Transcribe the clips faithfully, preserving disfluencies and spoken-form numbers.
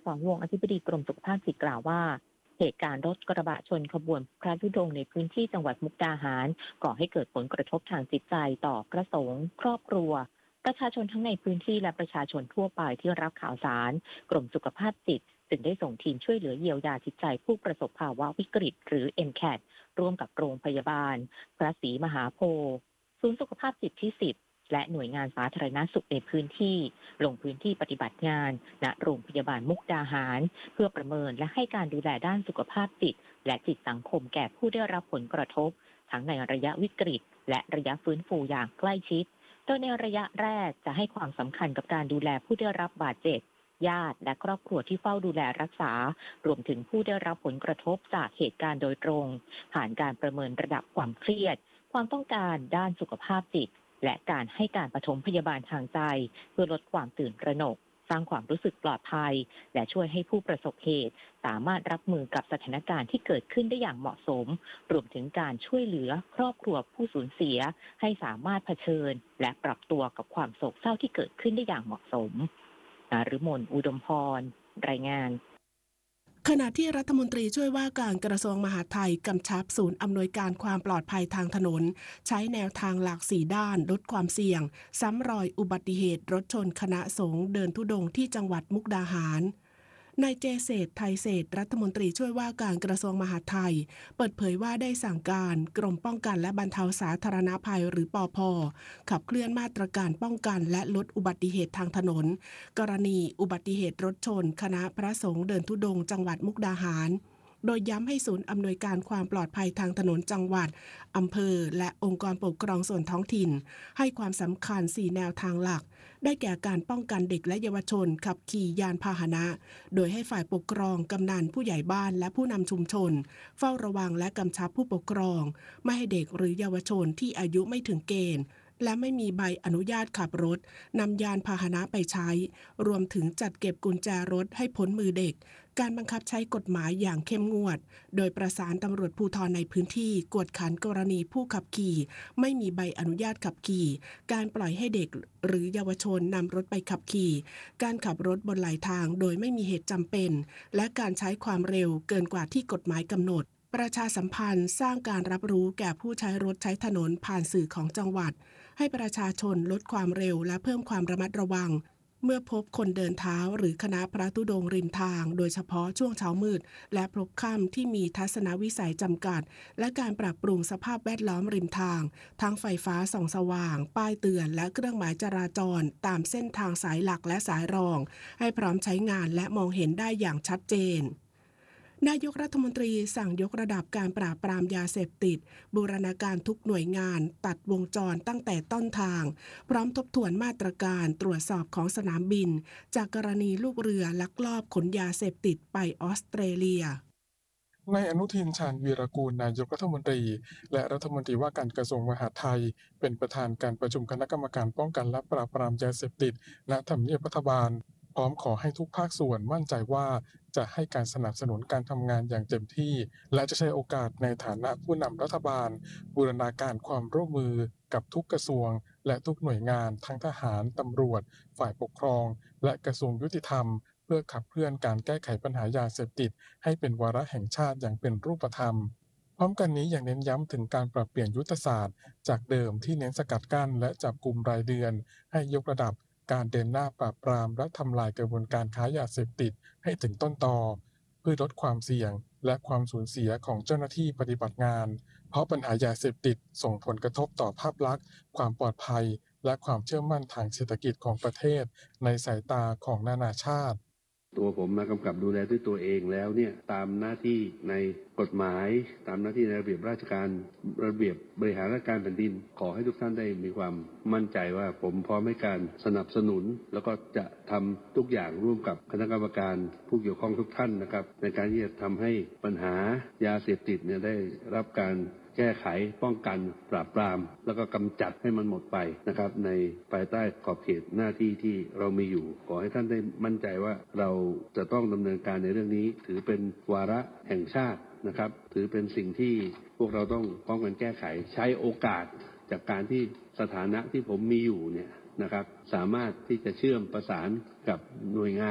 สรวงศ์อธิบดีกรมสุขภาพจิตกล่าวว่าเหตุการณ์รถกระบะชนขบวนพระธุดงค์ในพื้นที่จังหวัดมุกดาหารก่อให้เกิดผลกระทบทางจิตใจต่อพระสงฆ์ครอบครัวประชาชนทั้งในพื้นที่และประชาชนทั่วไปที่รับข่าวสารกรมสุขภาพจิตจึงได้ส่งทีมช่วยเหลือเยียวยาจิตใจผู้ประสบภาวะวิกฤตหรือ เอ็ม แคท ร่วมกับโรงพยาบาลพระศรีมหาโพธิ์ศูนย์สุขภาพจิตที่สิบและหน่วยงานสาธารณสุขในพื้นที่ลงพื้นที่ปฏิบัติงานณโรงพยาบาลมุกดาหารเพื่อประเมินและให้การดูแลด้านสุขภาพจิตและจิตสังคมแก่ผู้ได้รับผลกระทบทั้งในระยะวิกฤตและระยะฟื้นฟูอย่างใกล้ชิดโดยในระยะแรกจะให้ความสำคัญกับการดูแลผู้ได้รับบาดเจ็บญาติและครอบครัวที่เฝ้าดูแลรักษารวมถึงผู้ได้รับผลกระทบจากเหตุการณ์โดยตรงผ่านการประเมินระดับความเครียดความต้องการด้านสุขภาพจิตและการให้การปฐมพยาบาลทางใจเพื่อลดความตื่นตระหนกสร้างความรู้สึกปลอดภัยและช่วยให้ผู้ประสบเหตุสามารถรับมือกับสถานการณ์ที่เกิดขึ้นได้อย่างเหมาะสมรวมถึงการช่วยเหลือครอบครัวผู้สูญเสียให้สามารถเผชิญและปรับตัวกับความโศกเศร้าที่เกิดขึ้นได้อย่างเหมาะสมนฤมล อุดมพรรายงานขณะที่รัฐมนตรีช่วยว่าการกระทรวงมหาดไทยกำชับศูนย์อำนวยการความปลอดภัยทางถนนใช้แนวทางหลากสี่ด้านลดความเสี่ยงซ้ำรอยอุบัติเหตุรถชนคณะสงฆ์เดินธุดงค์ที่จังหวัดมุกดาหารนายเจเศรษฐ์ไทยเศรษฐ์รัฐมนตรีช่วยว่าการกระทรวงมหาดไทยเปิดเผยว่าได้สั่งการกรมป้องกันและบรรเทาสาธารณภัยหรือปภ.ขับเคลื่อนมาตรการป้องกันและลดอุบัติเหตุทางถนนกรณีอุบัติเหตุรถชนคณะพระสงฆ์เดินธุดงค์จังหวัดมุกดาหารโดยย้ำให้ศูนย์อำนวยการความปลอดภัยทางถนนจังหวัดอำเภอและองค์กรปกครองส่วนท้องถิ่นให้ความสำคัญสี่แนวทางหลักได้แก่การป้องกันเด็กและเยาวชนขับขี่ยานพาหนะโดยให้ฝ่ายปกครองกำนันผู้ใหญ่บ้านและผู้นำชุมชนเฝ้าระวังและกำชับผู้ปกครองไม่ให้เด็กหรือเยาวชนที่อายุไม่ถึงเกณฑ์และไม่มีใบอนุญาตขับรถนำยานพาหนะไปใช้รวมถึงจัดเก็บกุญแจรถให้พ้นมือเด็กการบังคับใช้กฎหมายอย่างเข้มงวดโดยประสานตำรวจภูธรในพื้นที่กวดขันกรณีผู้ขับขี่ไม่มีใบอนุญาตขับขี่การปล่อยให้เด็กหรือเยาวชนนำรถไปขับขี่การขับรถบนไหลทางโดยไม่มีเหตุจำเป็นและการใช้ความเร็วเกินกว่าที่กฎหมายกำหนดประชาสัมพันธ์สร้างการรับรู้แก่ผู้ใช้รถใช้ถนนผ่านสื่อของจังหวัดให้ประชาชนลดความเร็วและเพิ่มความระมัดระวังเมื่อพบคนเดินเท้าหรือคณะพระธุดงค์ริมทางโดยเฉพาะช่วงเช้ามืดและพลบค่ำที่มีทัศนวิสัยจำกัดและการปรับปรุงสภาพแวดล้อมริมทางทั้งไฟฟ้าส่องสว่างป้ายเตือนและเครื่องหมายจราจรตามเส้นทางสายหลักและสายรองให้พร้อมใช้งานและมองเห็นได้อย่างชัดเจนนายกรัฐมนตรีสั่งยกระดับการปราบปรามยาเสพติดบูรณาการทุกหน่วยงานตัดวงจรตั้งแต่ต้นทางพร้อมทบทวนมาตรการตรวจสอบของสนามบินจากกรณีลูกเรือลักลอบขนยาเสพติดไปออสเตรเลียนายอนุทิน ชาญวีรกูลนายกรัฐมนตรีและรัฐมนตรีว่าการกระทรวงมหาดไทยเป็นประธานการประชุมคณะกรรมการป้องกันและปราบปรามยาเสพติดณทำเนียบรัฐบาลพร้อมขอให้ทุกภาคส่วนมั่นใจว่าจะให้การสนับสนุนการทำงานอย่างเต็มที่และจะใช้โอกาสในฐานะผู้นำรัฐบาลบูรณาการความร่วมมือกับทุกกระทรวงและทุกหน่วยงานทั้งทหารตำรวจฝ่ายปกครองและกระทรวงยุติธรรมเพื่อขับเคลื่อนการแก้ไขปัญหายาเสพติดให้เป็นวาระแห่งชาติอย่างเป็นรูปธรรมพร้อมกันนี้ยังเน้นย้ำถึงการปรับเปลี่ยนยุทธศาสตร์จากเดิมที่เน้นสกัดกั้นและจับกุมรายเดือนให้ยกระดับการเดินหน้าปราบปรามและทำลายกระบวนการค้ายาเสพติดให้ถึงต้นตอเพื่อลดความเสี่ยงและความสูญเสียของเจ้าหน้าที่ปฏิบัติงานเพราะปัญหายาเสพติดส่งผลกระทบต่อภาพลักษณ์ความปลอดภัยและความเชื่อมั่นทางเศรษฐกิจของประเทศในสายตาของนานาชาติตัวผมมากำกับดูแลด้วยตัวเองแล้วเนี่ยตามหน้าที่ในกฎหมายตามหน้าที่ในระเบียบราชการระเบียบบริหารราชการแผ่นดินขอให้ทุกท่านได้มีความมั่นใจว่าผมพร้อมให้การสนับสนุนแล้วก็จะทำทุกอย่างร่วมกับคณะกรรมการผู้เกี่ยวข้องทุกท่านนะครับในการที่จะทำให้ปัญหายาเสพติดเนี่ยได้รับการแก้ไขป้องกันปราบปรามแล้วก็กำจัดให้มันหมดไปนะครับในภายใต้ขอบเขตหน้าที่ที่เรามีอยู่ขอให้ท่านได้มั่นใจว่าเราจะต้องดำเนินการในเรื่องนี้ถือเป็นวาระแห่งชาตินะครับถือเป็นสิ่งที่พวกเราต้องป้องกันแก้ไขใช้โอกาสจากการที่สถานะที่ผมมีอยู่เนี่ยนะครับสามารถที่จะเชื่อมประสานกับหน่วยงาน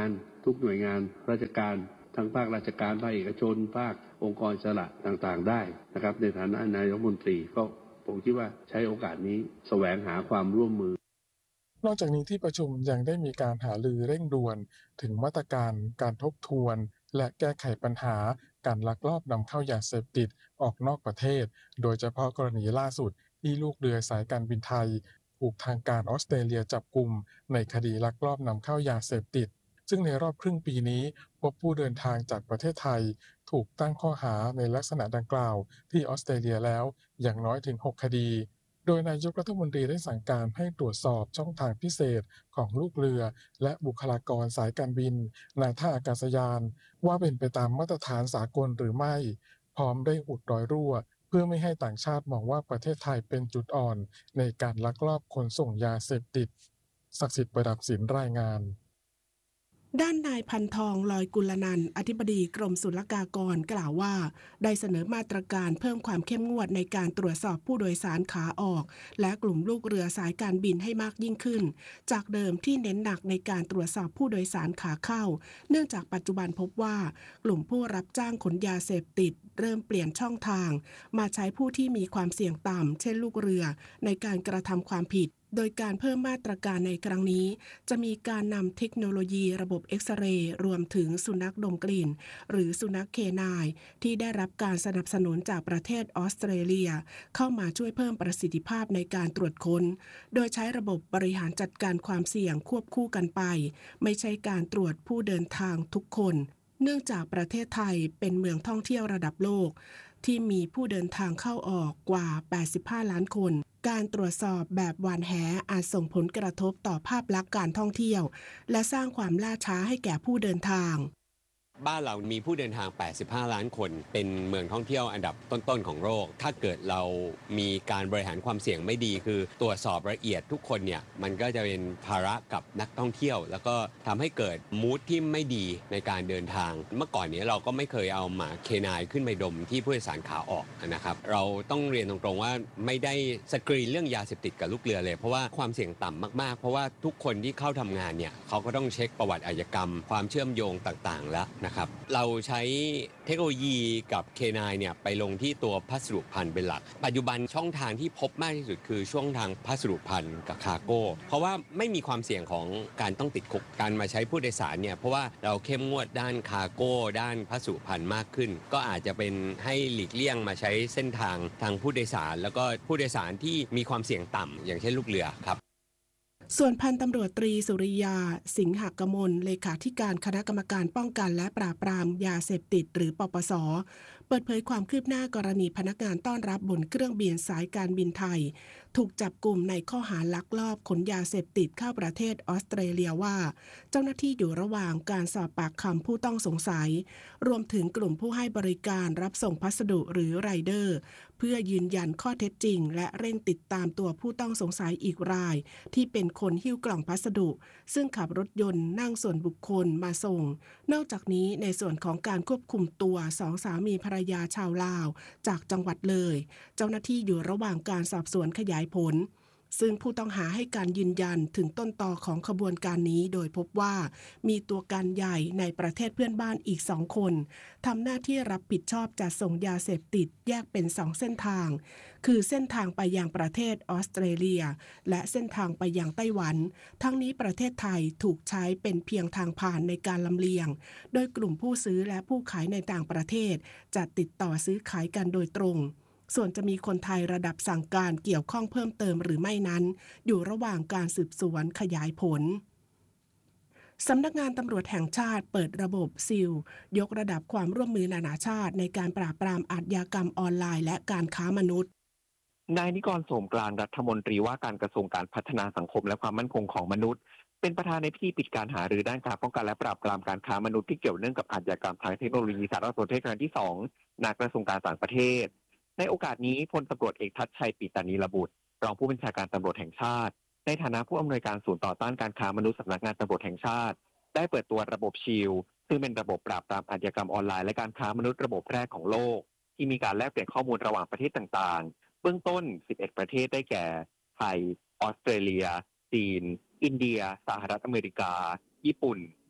ทุกหน่วยงานราชการทั้งภาคราชการภาคเอกชนภาคองค์กรอิสระต่างๆได้นะครับในฐานะนายกรัฐมนตรีก็ผมคิดว่าใช้โอกาสนี้แสวงหาความร่วมมือนอกจากนี้ที่ประชุมยังได้มีการหารือเร่งด่วนถึงมาตรการการทบทวนและแก้ไขปัญหาการลักลอบนำเข้ายาเสพติดออกนอกประเทศโดยเฉพาะกรณีล่าสุดที่ลูกเรือสายการบินไทยถูกทางการออสเตรเลียจับกุมในคดีลักลอบนำเข้ายาเสพติดซึ่งในรอบครึ่งปีนี้พบผู้เดินทางจากประเทศไทยถูกตั้งข้อหาในลักษณะดังกล่าวที่ออสเตรเลียแล้วอย่างน้อยถึงหกคดีโดยนายกรัฐมนตรีได้สั่งการให้ตรวจสอบช่องทางพิเศษของลูกเรือและบุคลากรสายการบินในท่าอากาศยานว่าเป็นไปตามมาตรฐานสากลหรือไม่พร้อมได้อุดรอยรั่วเพื่อไม่ให้ต่างชาติมองว่าประเทศไทยเป็นจุดอ่อนในการลักลอบขนส่งยาเสพติดศักดิ์สิทธิ์ประดับศิลป์รายงานด้านนายพันทองลอยกุลนันท์อธิบดีกรมศุลกากรกล่าวว่าได้เสนอมาตรการเพิ่มความเข้มงวดในการตรวจสอบผู้โดยสารขาออกและกลุ่มลูกเรือสายการบินให้มากยิ่งขึ้นจากเดิมที่เน้นหนักในการตรวจสอบผู้โดยสารขาเข้าเนื่องจากปัจจุบันพบว่ากลุ่มผู้รับจ้างขนยาเสพติดเริ่มเปลี่ยนช่องทางมาใช้ผู้ที่มีความเสี่ยงต่ำเช่นลูกเรือในการกระทำความผิดโดยการเพิ่มมาตรการในครั้งนี้จะมีการนำเทคโนโลยีระบบเอ็กซเรย์รวมถึงสุนัขดมกลิ่นหรือสุนัขเคนายที่ได้รับการสนับสนุนจากประเทศออสเตรเลียเข้ามาช่วยเพิ่มประสิทธิภาพในการตรวจค้นโดยใช้ระบบบริหารจัดการความเสี่ยงควบคู่กันไปไม่ใช่การตรวจผู้เดินทางทุกคนเนื่องจากประเทศไทยเป็นเมืองท่องเที่ยวระดับโลกที่มีผู้เดินทางเข้าออกกว่าแปดสิบห้าล้านคนการตรวจสอบแบบหวานแหอาจส่งผลกระทบต่อภาพลักษณ์การท่องเที่ยวและสร้างความล่าช้าให้แก่ผู้เดินทางบ้านเรามีผู้เดินทางแปดสิบห้าล้านคนเป็นเมืองท่องเที่ยวอันดับต้นๆของโลกถ้าเกิดเรามีการบริหารความเสี่ยงไม่ดีคือตรวจสอบละเอียดทุกคนเนี่ยมันก็จะเป็นภาระกับนักท่องเที่ยวแล้วก็ทำให้เกิดมูดที่ไม่ดีในการเดินทางเมื่อก่อนนี้เราก็ไม่เคยเอาหมาเคนายขึ้นไปดมที่ผู้โดยสารขาออกนะครับเราต้องเรียนตรงๆว่าไม่ได้สกรีนเรื่องยาเสพติดกับลูกเรือเลยเพราะว่าความเสี่ยงต่ำมากๆเพราะว่าทุกคนที่เข้าทำงานเนี่ยเขาก็ต้องเช็คประวัติอาชญากรรมความเชื่อมโยงต่างๆแล้วนะครับเราใช้เทคโนโลยีกับ เค ไนน์ เนี่ยไปลงที่ตัวพัสดุพันธุ์เป็นหลักปัจจุบันช่องทางที่พบมากที่สุดคือช่องทางพัสดุพันธุ์กับคาร์โก้เพราะว่าไม่มีความเสี่ยงของการต้องติดคุกการมาใช้ผู้โดยสารเนี่ยเพราะว่าเราเข้มงวดด้านคาร์โก้ด้านพัสดุพันธุ์มากขึ้นก็อาจจะเป็นให้หลีกเลี่ยงมาใช้เส้นทางทางผู้โดยสารแล้วก็ผู้โดยสารที่มีความเสี่ยงต่ำอย่างเช่นลูกเรือครับส่วนพันตำรวจตรีสุริยาสิงหกมลเลขาธิการคณะกรรมการป้องกันและปราบปรามยาเสพติดหรือปปส.เปิดเผยความคืบหน้ากรณีพนักงานต้อนรับบนเครื่องบินสายการบินไทยถูกจับกุมในข้อหาลักลอบขนยาเสพติดเข้าประเทศออสเตรเลียว่าเจ้าหน้าที่อยู่ระหว่างการสอบปากคำผู้ต้องสงสัยรวมถึงกลุ่มผู้ให้บริการรับส่งพัสดุหรือไรเดอร์เพื่อยืนยันข้อเท็จจริงและเร่งติดตามตัวผู้ต้องสงสัยอีกรายที่เป็นคนหิ้วกล่องพัสดุซึ่งขับรถยนต์นั่งส่วนบุคคลมาส่งนอกจากนี้ในส่วนของการควบคุมตัวสองสามีภรรยาชาวลาวจากจังหวัดเลยเจ้าหน้าที่อยู่ระหว่างการสอบสวนขยายผลซึ่งผู้ต้องหาให้การยืนยันถึงต้นตอของขบวนการนี้โดยพบว่ามีตัวการใหญ่ในประเทศเพื่อนบ้านอีกสองคนทำหน้าที่รับผิดชอบจัดส่งยาเสพติดแยกเป็นสองเส้นทางคือเส้นทางไปยังประเทศออสเตรเลียและเส้นทางไปยังไต้หวันทั้งนี้ประเทศไทยถูกใช้เป็นเพียงทางผ่านในการลำเลียงโดยกลุ่มผู้ซื้อและผู้ขายในต่างประเทศจะติดต่อซื้อขายกันโดยตรงส่วนจะมีคนไทยระดับสั่งการเกี่ยวข้องเพิ่มเติมหรือไม่นั้นอยู่ระหว่างการสืบสวนขยายผลสำนักงานตำรวจแห่งชาติเปิดระบบซีลยกระดับความร่วมมือนานาชาติในการปราบปรามอาชญากรรมออนไลน์และการค้ามนุษย์นายนิกร โสมกลางรัฐมนตรีว่าการกระทรวงการพัฒนาสังคมและความมั่นคงของมนุษย์เป็นประธานในพิธีปิดการหารือด้านการป้องกันและปราบปรามการค้ามนุษย์ที่เกี่ยวเนื่องกับอาชญากรรมทางเทคโนโลยีสารสนเทศครั้งที่สองณกระทรวงการต่างประเทศในโอกาสนี้พลตำรวจเอกทัชชัยปิตานีระบุรองผู้บัญชาการตำรวจแห่งชาติในฐานะผู้อำนวยการศูนย์ต่อต้านการค้ามนุษย์สำนักงานตำรวจแห่งชาติได้เปิดตัวระบบชิลซึ่งเป็นระบบปราบปรามอาชญากรรมออนไลน์และการค้ามนุษย์ระบบแรกของโลกที่มีการแลกเปลี่ยนข้อมูลระหว่างประเทศต่างๆเบื้องต้นสิบเอ็ดประเทศได้แก่ไทยออสเตรเลียจีนอินเดียสหรัฐอเมริกาญี่ปุ่น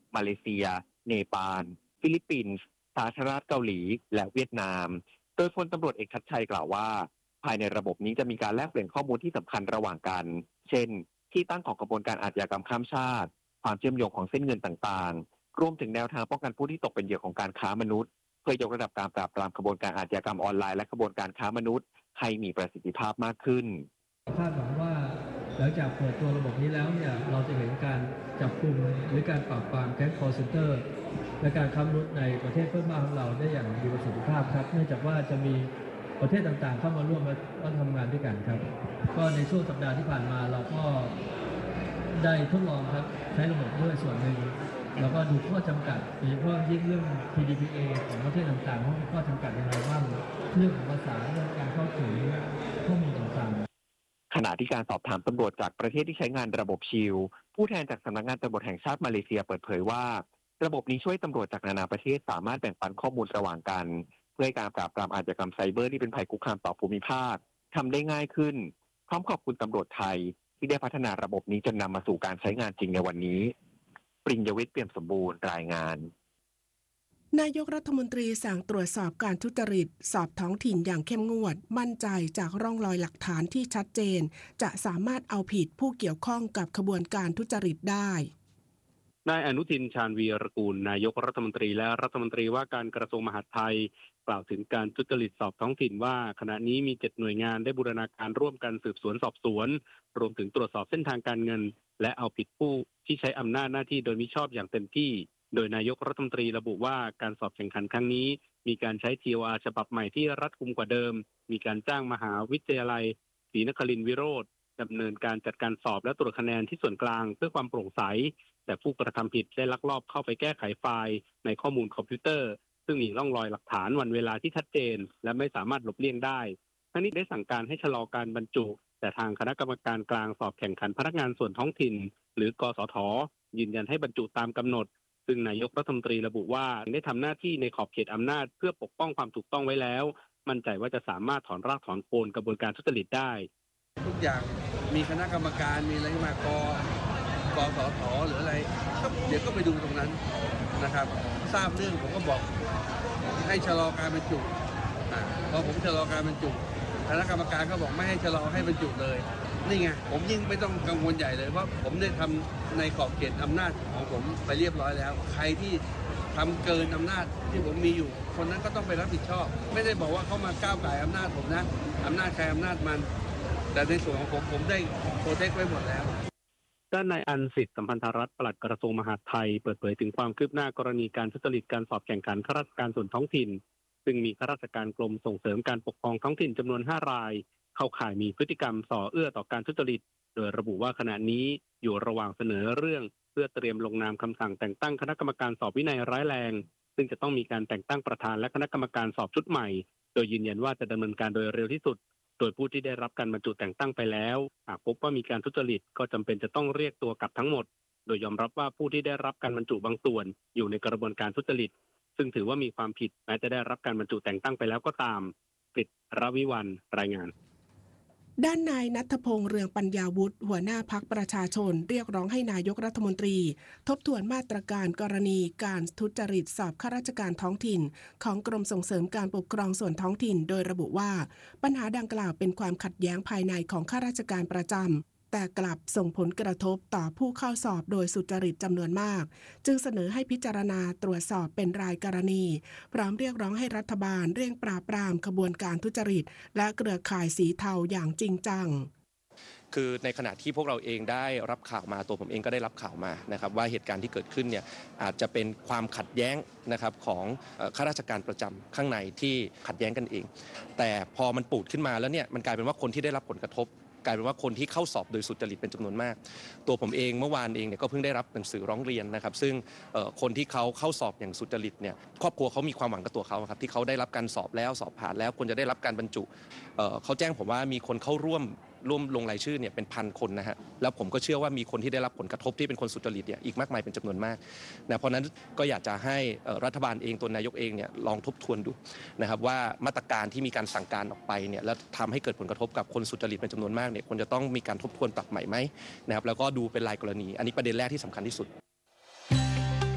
มาเลเซียเนปาลฟิลิปปินส์สาธารณรัฐเกาหลีและเวียดนามโดยพลตำรวจเอกชัดชัยกล่าวว่าภายในระบบนี้จะมีการแลกเปลี่ยนข้อมูลที่สำคัญระหว่างกันเช่นที่ตั้งของกระบวนการอาชญากรรมข้ามชาติความเชื่อมโยงของเส้นเงินต่างๆรวมถึงแนวทางป้องกันผู้ที่ตกเป็นเหยื่อของการค้ามนุษย์เพื่อยกระดับการปราบปรามกระบวนการอาชญากรรมออนไลน์และกระบวนการค้ามนุษย์ให้มีประสิทธิภาพมากขึ้นคาดหวังว่าหลังจากเปิดตัวระบบนี้แล้วเนี่ยเราจะเห็นการจับกุมหรือการปราบปรามแก๊งคอร์เซนเตอร์และการค้ามนุษย์ในประเทศเพื่อนบ้านของเราได้อย่างมีประสิทธิภาพครับเนื่องจากว่าจะมีประเทศต่างๆเข้ามาร่วมและทำงานด้วยกันครับก็ในช่วงสัปดาห์ที่ผ่านมาเราก็ได้ทดลองครับใช้ระบบด้วยส่วนหนึ่งแล้วก็ดูข้อจำกัดโดยเฉพาะยิ่งเรื่อง พี ดี พี เอ ของประเทศต่างๆว่ามีข้อจำกัดอย่างไรบ้างเรื่องของภาษาเรื่องการเข้าถึงข้อมูลต่างๆขณะที่การสอบถามตำรวจจากประเทศที่ใช้งานระบบชิลผู้แทนจากสำนักงานตำรวจแห่งชาติมาเลเซียเปิดเผยว่าระบบนี้ช่วยตำรวจจากนานาประเทศสามารถแบ่งปันข้อมูลระหว่างกันเพื่อให้การปราบปรามอาชญากรรมไซเบอร์ที่เป็นภัยคุกคามต่อภูมิภาคทำได้ง่ายขึ้นพร้อมขอบคุณตำรวจไทยที่ได้พัฒนาระบบนี้จนนำมาสู่การใช้งานจริงในวันนี้ปริญญวิทย์เปี่ยมสมบูรณ์รายงานนายกรัฐมนตรีสั่งตรวจสอบการทุจริตสอบท้องถิ่นอย่างเข้มงวดมั่นใจจากร่องรอยหลักฐานที่ชัดเจนจะสามารถเอาผิดผู้เกี่ยวข้องกับขบวนการทุจริตได้นายอนุทินชาญวีรกูลนายกรัฐมนตรีและรัฐมนตรีว่าการกระทรวงมหาดไทยกล่าวถึงการทุจริตสอบท้องถิ่นว่าขณะนี้มีเจ็ดหน่วยงานได้บูรณาการร่วมกันสืบสวนสอบสวนรวมถึงตรวจสอบเส้นทางการเงินและเอาผิดผู้ที่ใช้อำนาจหน้าที่โดยมิชอบอย่างเต็มที่โดยนายกรัฐมนตรีระบุว่าการสอบแข่งขันครั้งนี้มีการใช้ ที โอ อาร์ ฉบับใหม่ที่รัดกุมกว่าเดิมมีการจ้างมหาวิทยาลัยศรีนครินทร์วิโรจน์ดำเนินการจัดการสอบและตรวจคะแนนที่ส่วนกลางเพื่อความโปร่งใสแต่ผู้กระทำผิดได้ลักลอบเข้าไปแก้ไขไฟล์ในข้อมูลคอมพิวเตอร์ซึ่งมีร่องรอยหลักฐานวันเวลาที่ชัดเจนและไม่สามารถหลบเลี่ยงได้ทั้งนี้ได้สั่งการให้ชะลอการบรรจุแต่ทางคณะกรรมการกลางสอบแข่งขันพนักงานส่วนท้องถิ่นหรือกสทยืนยันให้บรรจุตามกำหนดซึ่งนายกรัฐมนตรีระบุว่าได้ทำหน้าที่ในขอบเขตอำนาจเพื่อปกป้องความถูกต้องไว้แล้วมั่นใจว่าจะสามารถถอนรากถอนโคนกระบวนการทุจริตได้ทุกอย่างมีคณะกรรมการมีอะไรมากกสทหรืออะไรก็เดี๋ยวก็ไปดูตรงนั้นนะครับทราบเรื่องผมก็บอกให้ชะลอการบรรจุอ่าพอผมชะลอการบรรจุคณะกรรมการก็บอกไม่ให้ชะลอให้บรรจุเลยนี่ไงผมยิ่งไม่ต้องกังวลใหญ่เลยเพราะผมได้ทำในขอบเขตอำนาจของผมไปเรียบร้อยแล้วใครที่ทำเกินอำนาจที่ผมมีอยู่คนนั้นก็ต้องไปรับผิดชอบไม่ได้บอกว่าเขามาก้าวก่ายอำนาจผมนะอำนาจใครอำนาจมันแต่ในส่วนของผมผมได้โปรเทคไว้หมดแล้วด้านนายอันสิทธิ์สัมพันธรัตน์ปลัดกระทรวงมหาดไทยเปิดเผยถึงความคืบหน้ากรณีการทุจริตการสอบแข่งขันข้าราชการส่วนท้องถิ่นซึ่งมีข้าราชการกรมส่งเสริมการปกครองท้องถิ่นจำนวนห้ารายเข้าข่ายมีพฤติกรรมส่อเอื้อต่อการทุจริตโดยระบุว่าขณะนี้อยู่ระหว่างเสนอเรื่องเพื่อเตรียมลงนามคำสั่งแต่งตั้งคณะกรรมการสอบวินัยร้ายแรงซึ่งจะต้องมีการแต่งตั้งประธานและคณะกรรมการสอบชุดใหม่โดยยืนยันว่าจะดำเนินการโดยเร็วที่สุดโดยผู้ที่ได้รับการบรรจุแต่งตั้งไปแล้วหากพบว่ามีการทุจริตก็จำเป็นจะต้องเรียกตัวกลับทั้งหมดโดยยอมรับว่าผู้ที่ได้รับการบรรจุบางส่วนอยู่ในกระบวนการทุจริตซึ่งถือว่ามีความผิดแม้จะได้รับการบรรจุแต่งตั้งไปแล้วก็ตามกฤษ รวิวรรณรายงานด้านนายณัฐพงษ์เรืองปัญญาวุฒิหัวหน้าพรรคประชาชนเรียกร้องให้นายกรัฐมนตรีทบทวนมาตรการกรณีการทุจริตสอบข้าราชการท้องถิ่นของกรมส่งเสริมการปกครองส่วนท้องถิ่นโดยระบุว่าปัญหาดังกล่าวเป็นความขัดแย้งภายในของข้าราชการประจำแต่กลับส่งผลกระทบต่อผู้เข้าสอบโดยสุจริตจำนวนมากจึงเสนอให้พิจารณาตรวจสอบเป็นรายกรณีพร้อมเรียกร้องให้รัฐบาลเร่งปราบปรามขบวนการทุจริตและเครือข่ายสีเทาอย่างจริงจังคือในขณะที่พวกเราเองได้รับข่าวมาตัวผมเองก็ได้รับข่าวมานะครับว่าเหตุการณ์ที่เกิดขึ้นเนี่ยอาจจะเป็นความขัดแย้งนะครับของข้าราชการประจำข้างในที่ขัดแย้งกันเองแต่พอมันปูดขึ้นมาแล้วเนี่ยมันกลายเป็นว่าคนที่ได้รับผลกระทบกลายเป็นว่าคนที่เข้าสอบโดยสุจริตเป็นจำนวนมากตัวผมเองเมื่อวานเองเนี่ยก็เพิ่งได้รับหนังสือร้องเรียนนะครับซึ่งคนที่เขาเข้าสอบอย่างสุจริตเนี่ยครอบครัวเขามีความหวังกับตัวเขาครับที่เขาได้รับการสอบแล้วสอบผ่านแล้วควรจะได้รับการบรรจุเขาแจ้งผมว่ามีคนเข้าร่วมร่วมลงรายชื่อเนี่ยเป็นพันคนนะฮะแล้วผมก็เชื่อว่ามีคนที่ได้รับผลกระทบที่เป็นคนสุจริตเนี่ยอีกมากมายเป็นจำนวนมากนะเพราะนั้นก็อยากจะให้รัฐบาลเองตัวนายกเองเนี่ยลองทบทวนดูนะครับว่ามาตรการที่มีการสั่งการออกไปเนี่ยแล้วทำให้เกิดผลกระทบกับคนสุจริตเป็นจำนวนมากเนี่ยควรจะต้องมีการทบทวนปรับใหม่ไหมนะครับแล้วก็ดูเป็นรายกรณีอันนี้ประเด็นแรกที่สำคัญที่สุด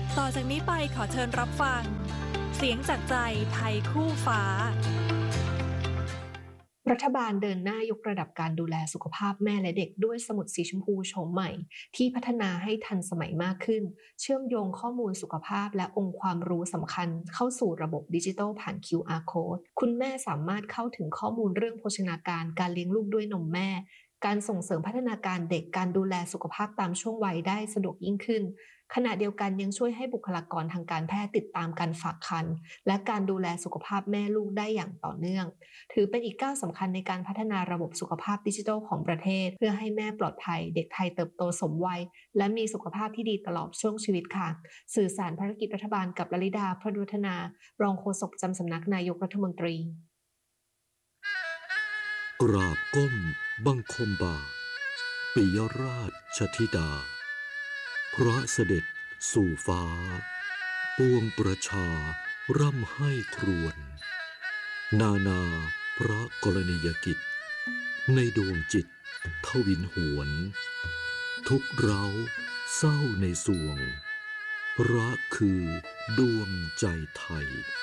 ต่อจากนี้ไปขอเชิญรับฟังเสียงจากใจไทยคู่ฟ้ารัฐบาลเดินหน้ายกระดับการดูแลสุขภาพแม่และเด็กด้วยสมุดสีชมพูโฉมใหม่ที่พัฒนาให้ทันสมัยมากขึ้นเชื่อมโยงข้อมูลสุขภาพและองค์ความรู้สำคัญเข้าสู่ระบบดิจิทัลผ่าน คิว อาร์ Code คุณแม่สามารถเข้าถึงข้อมูลเรื่องโภชนาการการเลี้ยงลูกด้วยนมแม่การส่งเสริมพัฒนาการเด็กการดูแลสุขภาพตามช่วงวัยได้สะดวกยิ่งขึ้นขณะเดียวกันยังช่วยให้บุคลากรทางการแพทย์ติดตามการฝากครรภ์และการดูแลสุขภาพแม่ลูกได้อย่างต่อเนื่องถือเป็นอีกก้าวสำคัญในการพัฒนาระบบสุขภาพดิจิทัลของประเทศเพื่อให้แม่ปลอดภัยเด็กไทยเติบโตสมวัยและมีสุขภาพที่ดีตลอดช่วงชีวิตค่ะสื่อสารภารกิจรัฐบาลกับลลิดาพระดุฒนารองโฆษกประจำสำนักนายกรัฐมนตรีกราบก้มบังคมบาทปิยราชธิดาพระเสด็จสู่ฟ้าปวงประชาร่ำให้ครวญนานาพระกรณียกิจในดวงจิตทวินหวนทุกเร้าเศร้าในสวงพระคือดวงใจไทย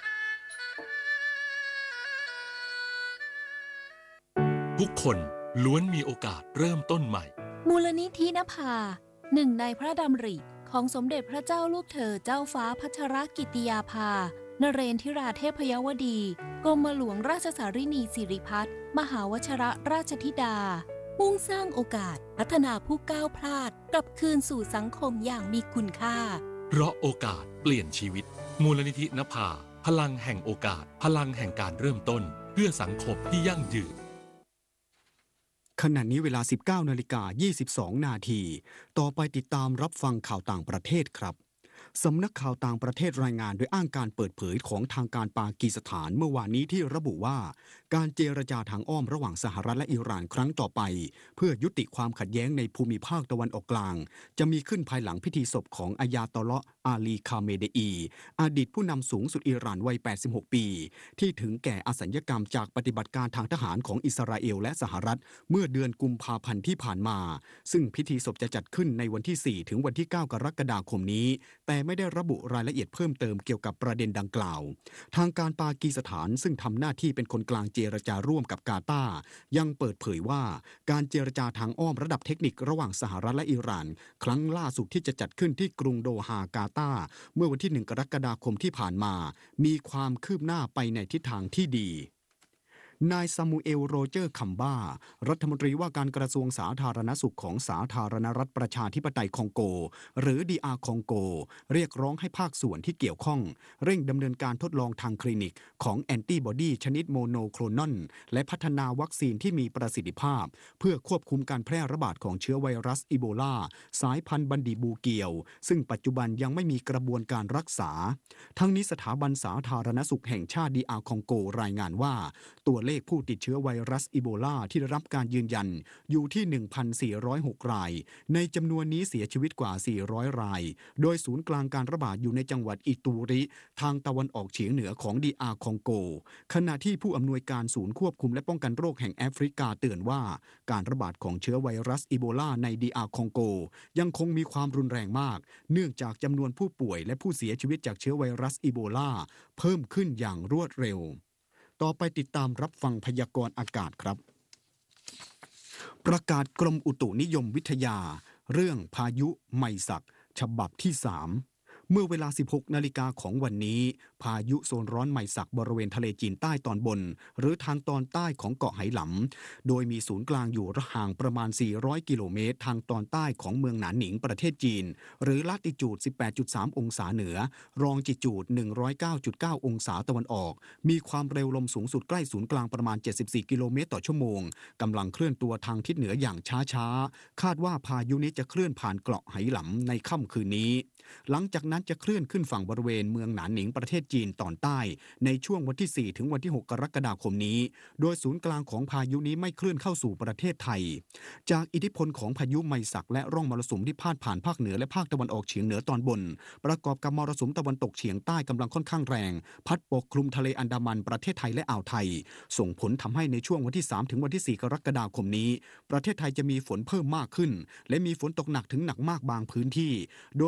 ทุกคนล้วนมีโอกาสเริ่มต้นใหม่มูลนิธินภาหนึ่งในพระดำริของสมเด็จพระเจ้าลูกเธอเจ้าฟ้าพัชรกิติยาภานเรนทิราเทพยวดีกรมหลวงราชสารินีสิริพัฒน์มหาวชิรราชธิดามุ่งสร้างโอกาสพัฒนาผู้ก้าวพลาดกลับคืนสู่สังคมอย่างมีคุณค่าเพราะโอกาสเปลี่ยนชีวิตมูลนิธินภาพลังแห่งโอกาสพลังแห่งการเริ่มต้นเพื่อสังคมที่ยั่งยืนขณะนี้เวลา สิบเก้านาฬิกายี่สิบสองนาทีต่อไปติดตามรับฟังข่าวต่างประเทศครับสำนักข่าวต่างประเทศรายงานโดยอ้างการเปิดเผยของทางการปากีสถานเมื่อวานนี้ที่ระบุว่าการเจรจาทางอ้อมระหว่างสหรัฐและอิหร่านครั้งต่อไปเพื่อยุติความขัดแย้งในภูมิภาคตะวันออกกลางจะมีขึ้นภายหลังพิธีศพของอายาตอเลาะห์อาลีคาเมเดอีอดีตผู้นำสูงสุดอิหร่านวัยแปดสิบหกปีที่ถึงแก่อสัญญกรรมจากปฏิบัติการทางทหารของอิสราเอลและสหรัฐเมื่อเดือนกุมภาพันธ์ที่ผ่านมาซึ่งพิธีศพจะจัดขึ้นในวันที่สี่ถึงวันที่เก้ากรกฎาคมนี้แต่ไม่ได้ระบุรายละเอียดเพิ่มเติมเกี่ยวกับประเด็นดังกล่าวทางการปากีสถานซึ่งทำหน้าที่เป็นคนกลางเจรจาร่วมกับกาตาร์ยังเปิดเผยว่าการเจรจาทางอ้อมระดับเทคนิคระหว่างสหรัฐและอิหร่านครั้งล่าสุดที่จะจัดขึ้นที่กรุงโดฮากาตาร์เมื่อวันที่หนึ่งกรกฎาคมที่ผ่านมามีความคืบหน้าไปในทิศทางที่ดีนายซามูเอลโรเจอร์คัมบ้ารัฐมนตรีว่าการกระทรวงสาธารณสุขของสาธารณรัฐประชาธิปไตยคองโกหรือ ดี อาร์ คองโกเรียกร้องให้ภาคส่วนที่เกี่ยวข้องเร่งดำเนินการทดลองทางคลินิกของแอนติบอดีชนิดโมโนโคลนอนและพัฒนาวัคซีนที่มีประสิทธิภาพเพื่อควบคุมการแพร่ระบาดของเชื้อไวรัสอีโบลาสายพันธุ์บันดีบูเกียวซึ่งปัจจุบันยังไม่มีกระบวนการรักษาทั้งนี้สถาบันสาธารณสุขแห่งชาติ ดี อาร์ คองโกรายงานว่าตัวเลขผู้ติดเชื้อไวรัสอีโบลาที่ได้รับการยืนยันอยู่ที่ หนึ่งพันสี่ร้อยหก รายในจำนวนนี้เสียชีวิตกว่าสี่ร้อยรายโดยศูนย์กลางการระบาดอยู่ในจังหวัดอิตูริทางตะวันออกเฉียงเหนือของ ดี อาร์ คองโกขณะที่ผู้อำนวยการศูนย์ควบคุมและป้องกันโรคแห่งแอฟริกาเตือนว่าการระบาดของเชื้อไวรัสอีโบลาใน ดี อาร์ คองโกยังคงมีความรุนแรงมากเนื่องจากจำนวนผู้ป่วยและผู้เสียชีวิตจากเชื้อไวรัสอีโบลาเพิ่มขึ้นอย่างรวดเร็วต่อไปติดตามรับฟังพยากรณ์อากาศครับประกาศกรมอุตุนิยมวิทยาเรื่องพายุไมศักฉบับที่สามเมื่อเวลา สิบหกนาฬิกาของวันนี้พายุโซนร้อนไมศักบริเวณทะเลจีนใต้ตอนบนหรือทางตอนใต้ของเกาะไหหลำโดยมีศูนย์กลางอยู่ห่างประมาณสี่ร้อยกิโลเมตรทางตอนใต้ของเมืองหนานหนิงประเทศจีนหรือลาติจูด สิบแปดจุดสาม องศาเหนือรองจิจูด หนึ่งร้อยเก้าจุดเก้า องศาตะวันออกมีความเร็วลมสูงสุดใกล้ศูนย์กลางประมาณเจ็ดสิบสี่กิโลเมตรต่อชั่วโมงกำลังเคลื่อนตัวทางทิศเหนืออย่างช้าๆคาดว่าพายุนี้จะเคลื่อนผ่านเกาะไหหลำในค่ำคืนนี้หลังจากนั้นจะเคลื่อนขึ้นฝั่งบริเวณเมืองหนานหนิงประเทศจีนตอนใต้ในช่วงวันที่สี่ถึงวันที่หกกรกฎาคมนี้โดยศูนย์กลางของพายุนี้ไม่เคลื่อนเข้าสู่ประเทศไทยจากอิทธิพลของพายุไมศักและร่องมรสุมที่พาดผ่านภาคเหนือและภาคตะวันออกเฉียงเหนือตอนบนประกอบกับมรสุมตะวันตกเฉียงใต้กำลังค่อนข้างแรงพัดปกคลุมทะเลอันดามันประเทศไทยและอ่าวไทยส่งผลทำให้ในช่วงวันที่สามถึงวันที่สี่กรกฎาคมนี้ประเทศไทยจะมีฝนเพิ่มมากขึ้นและมีฝนตกหนักถึงหนักมากบางพื้นที่โดยเฉพาะบ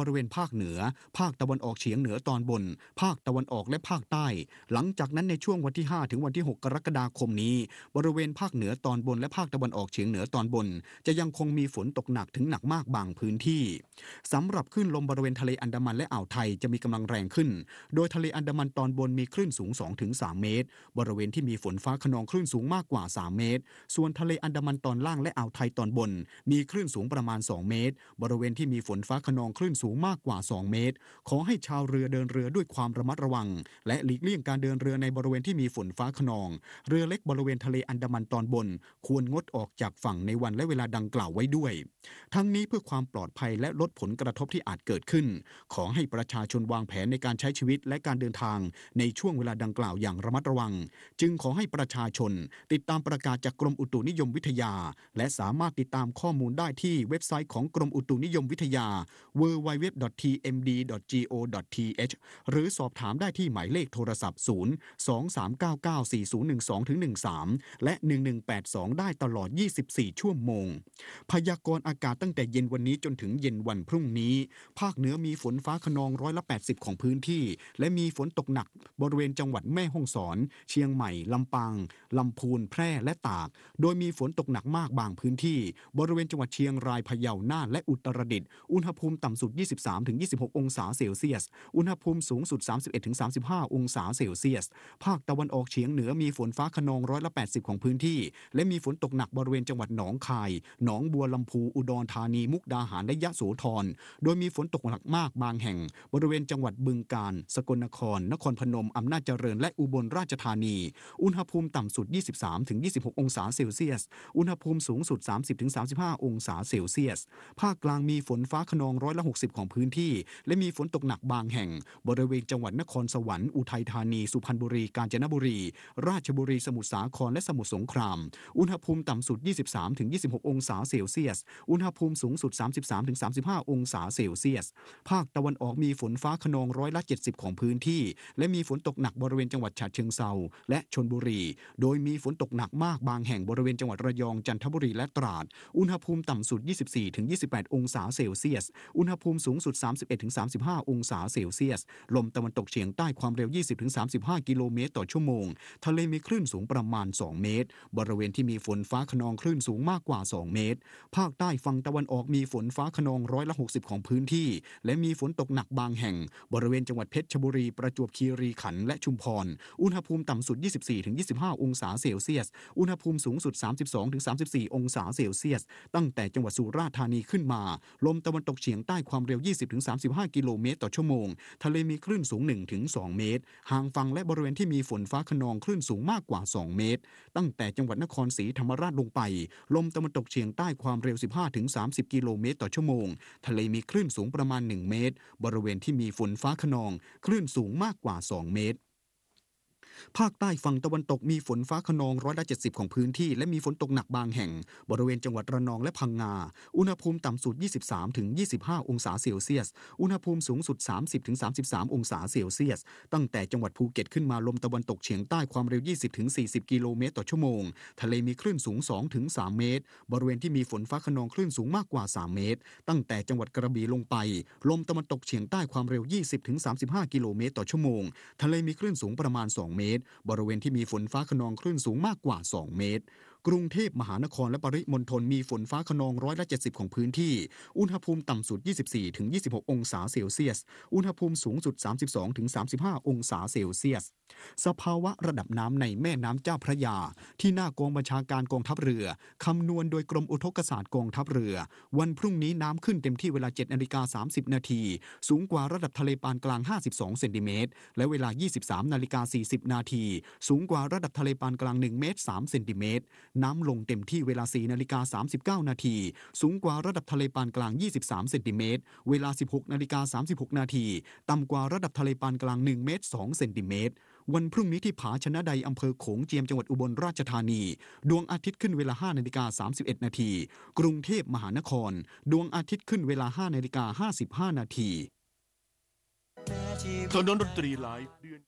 ริเวณภาคเหนือภาคตะวันออกเฉียงเหนือตอนบนภาคตะวันออกและภาคใต้หลังจากนั้นในช่วงวันที่ห้าถึงวันที่หกกรกฎาคมนี้บริเวณภาคเหนือตอนบนและภาคตะวันออกเฉียงเหนือตอนบนจะยังคงมีฝนตกหนักถึงหนักมากบางพื้นที่สำหรับคลื่นลมบริเวณทะเลอันดามันและอ่าวไทยจะมีกำลังแรงขึ้นโดยทะเลอันดามันตอนบนมีคลื่นสูง สองถึงสาม เมตรบริเวณที่มีฝนฟ้าคะนองคลื่นสูงมากกว่าสามเมตรส่วนทะเลอันดามันตอนล่างและอ่าวไทยตอนบนมีคลื่นสูงประมาณสองเมตรบริเวณที่มีฝนฟ้าคะนองคลื่นสูงมากกว่าสองเมตรขอให้ชาวเรือเดินเรือด้วยความระมัดระวังและหลีกเลี่ยงการเดินเรือในบริเวณที่มีฝนฟ้าคะนองเรือเล็กบริเวณทะเลอันดามันตอนบนควรงดออกจากฝั่งในวันและเวลาดังกล่าวไว้ด้วยทั้งนี้เพื่อความปลอดภัยและลดผลกระทบที่อาจเกิดขึ้นขอให้ประชาชนวางแผนในการใช้ชีวิตและการเดินทางในช่วงเวลาดังกล่าวอย่างระมัดระวังจึงขอให้ประชาชนติดตามประกาศจากกรมอุตุนิยมวิทยาและสามารถติดตามข้อมูลได้ที่เว็บไซต์ของกรมอุตุนิยมวิทยา ดับเบิลยู ดับเบิลยู ดับเบิลยู ดอท ที เอ็ม ดี ดอท จี โอ ดอท ที เอช หรือสอบถามได้ที่หมายเลขโทรศัพท์ศูนย์ สอง สาม เก้า เก้า สี่ ศูนย์ หนึ่ง สอง หนึ่ง สามและหนึ่งหนึ่งแปดสองได้ตลอดยี่สิบสี่ชั่วโมงพยากรณ์อากาศตั้งแต่เย็นวันนี้จนถึงเย็นวันพรุ่งนี้ภาคเหนือมีฝนฟ้าคะนองร้อยละแปดสิบของพื้นที่และมีฝนตกหนักบริเวณจังหวัดแม่ฮ่องสอนเชียงใหม่ลำปางลำพูนแพร่และตากโดยมีฝนตกหนักมากบางพื้นที่บริเวณจังหวัดเชียงรายพะเยาน่านและอุตรดิตถ์อุณหภูมิต่ำสุด ยี่สิบสามถึงยี่สิบหก องศาเซลเซียสอุณหภูมิสูงสุด สามสิบเอ็ดถึงสามสิบห้า องศาเซลเซียสภาคตะวันออกเฉียงเหนือมีฝนฟ้าคะนองร้อยละแปดสิบของพื้นที่และมีฝนตกหนักบริเวณจังหวัดหนองคายหนองบัวลำพูอุดรธานีมุกดาหารและยะโสธรโดยมีฝนตกหนักมากบางแห่งบริเวณจังหวัดบึงกาฬสกลนครนครพนมอำนาจเจริญและอุบลราชธานีอุณหภูมิต่ำสุด ยี่สิบสามถึงยี่สิบหก องศาเซลเซียสอุณหภูมิสูงสุด สามสิบถึงสามสิบห้า องศาเซลเซียสภาคกลางมีฝนฟ้าคะนองร้อยละหกสิบของพื้นที่และมีฝนตกหนักบางแห่งบริเวณจังหวัดนครสวรรค์อุทัยธานีสุพรรณบุรีกาญจนบุรีราชบุรีสมุทรสาครและสมุทรสงครามอุณหภูมิต่ำสุด ยี่สิบสามถึงยี่สิบหก องศาเซลเซียสอุณหภูมิสูงสุด สามสิบสามถึงสามสิบห้า องศาเซลเซียสภาคตะวันออกมีฝนฟ้าคะนองร้อยละเจ็ดสิบของพื้นที่และมีฝนตกหนักบริเวณจังหวัดฉะเชิงเทราและชลบุรีโดยมีฝนตกหนักมากบางแห่งบริเวณจังหวัดระยองจันทบุรีและตราดอุณหภูมิต่ำสุด ยี่สิบสี่ถึงยี่สิบแปด องศาเซลเซียสอุณหภูมิสูงสุด สามสิบเอ็ดถึงสามสิบห้า องศาเซลเซียสลมตะวันตกเฉียงใต้ความเร็ว ยี่สิบถึงสามสิบห้า กิโลเมตรต่อชั่วโมงทะเลมีคลื่นสูงประมาณสองเมตรบริเวณที่มีฝนฟ้าคะนองคลื่นสูงมากกว่าสองเมตรภาคใต้ฝั่งตะวันออกมีฝนฟ้าคะนองร้อยละหกสิบของพื้นที่และมีฝนตกหนักบางแห่งบริเวณจังหวัดเพชรบุรีประจวบคีรีขันธ์และชุมพรอุณหภูมิต่ำสุด ยี่สิบสี่ถึงยี่สิบห้า องศาเซลเซียสอุณหภูมิสูงสุด สามสิบสองถึงสามสิบสี่ องศาเซลเซียสตั้งแต่จังหวัดสุราษฎร์ธานีขึ้นมาลมตะวันตกเฉียงใต้ความเร็ว ยี่สิบถึงสามสิบห้า กิโลเมตรต่อชั่วโมงทะเลมีคลื่นสูง หนึ่งถึงสอง เมตรห่างฝั่งและบริเวณที่มีฝนฟ้าคะนองคลื่นสูงมากกว่าสองเมตรตั้งแต่จังหวัดนครศรีธรรมราชลงไปลมตะวันตกเฉียงใต้ความเร็ว สิบห้าถึงสามสิบ กิโลเมตรต่อชั่วโมงทะเลมีคลื่นสูงประมาณหนึ่งเมตรบริเวณที่มีฝนฟ้าคะนองคลื่นสูงมากกว่าสองเมตรภาคใต้ฝั่งตะวันตกมีฝนฟ้าคะนองร้อยละเจ็ดสิบของพื้นที่และมีฝนตกหนักบางแห่งบริเวณจังหวัดระนองและพังงาอุณหภูมิต่ำสุด ยี่สิบสามถึงยี่สิบห้า องศาเซลเซียสอุณหภูมิสูงสุด สามสิบถึงสามสิบสาม องศาเซลเซียสตั้งแต่จังหวัดภูเก็ตขึ้นมาลมตะวันตกเฉียงใต้ความเร็ว ยี่สิบถึงสี่สิบ กิโลเมตรต่อชั่วโมงทะเลมีคลื่นสูง สองถึงสาม เมตรบริเวณที่มีฝนฟ้าคะนองคลื่นสูงมากกว่าสามเมตรตั้งแต่จังหวัดกระบี่ลงไปลมตะวันตกเฉียงใต้ความเร็ว ยี่สิบถึงสามสิบห้า กิโลเมตรต่อชั่วโมงทะเลมีคลื่นสูงประมาณสองเมตรบริเวณที่มีฝนฟ้าคะนองคลื่นสูงมากกว่าสองเมตรกรุงเทพมหานครและปริมณฑลมีฝนฟ้าคะนองร้อยละเจ็ดสิบของพื้นที่อุณหภูมิต่ำสุด ยี่สิบสี่ถึงยี่สิบหก องศาเซลเซียสอุณหภูมิสูงสุด สามสิบสองถึงสามสิบห้า องศาเซลเซียสสภาวะระดับน้ำในแม่น้ำเจ้าพระยาที่หน้ากองบัญชาการกองทัพเรือคำนวณโดยกรมอุทกศาสตร์กองทัพเรือวันพรุ่งนี้น้ำขึ้นเต็มที่เวลา เจ็ดนาฬิกาสามสิบ นาทีสูงกว่าระดับทะเลปานกลางห้าสิบสองเซนติเมตรและเวลา ยี่สิบสามนาฬิกาสี่สิบ นาทีสูงกว่าระดับทะเลปานกลางหนึ่งเมตรสามเซนติเมตรน้ำลงเต็มที่เวลา สี่นาฬิกาสามสิบเก้า นาทีสูงกว่าระดับทะเลปานกลางยี่สิบสามเซนติเมตรเวลา สิบหกนาฬิกาสามสิบหก นาทีต่ำกว่าระดับทะเลปานกลางหนึ่งเมตรสองเซนติเมตรวันพรุ่งนี้ที่ผาชนะใดอำเภอโขงเจียมจังหวัดอุบลราชธานีดวงอาทิตย์ขึ้นเวลา ห้านาฬิกาสามสิบเอ็ด นาทีกรุงเทพมหานครดวงอาทิตย์ขึ้นเวลา ห้านาฬิกาห้าสิบห้า นาทีถนนดนตรีไลฟ์